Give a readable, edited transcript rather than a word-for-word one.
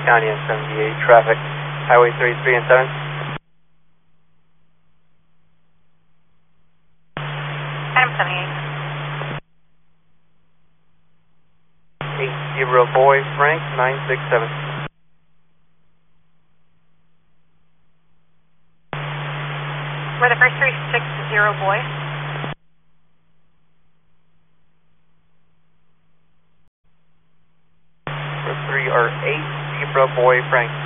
County and 78 traffic, Highway 33 and 7. Adam 78. 80 Boy Frank 967. We're the first 360 Boy. First three are 80 Boy Frank.